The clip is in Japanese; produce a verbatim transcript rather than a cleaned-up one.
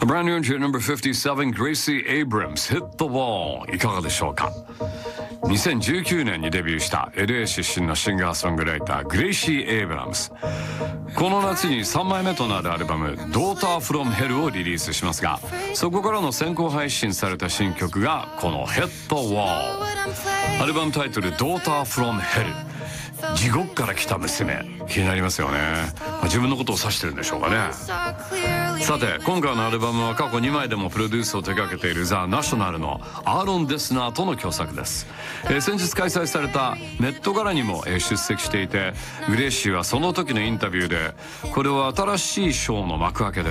A brand new entry at number fifty-seven, Gracie Abrams, Hit the Wall。 いかがでしょうか。にせんじゅうきゅうねんにデビューした エルエー 出身のシンガーソングライター、グレイシー・エイブラムス。この夏にさんまいめとなるアルバム「Daughter from Hell」をリリースしますが、そこからの先行配信された新曲がこの「Hit the Wall」。アルバムタイトル「Daughter from Hell」、地獄から来た娘、気になりますよね。まあ、自分のことを指してるんでしょうかね。さて、今回のアルバムは過去にまいでもプロデュースを手掛けているザ・ナショナルのアーロン・デスナーとの共作です。えー、先日開催されたメットガラにも、えー、出席していて、グレイシーはその時のインタビューで、これは新しいショーの幕開けで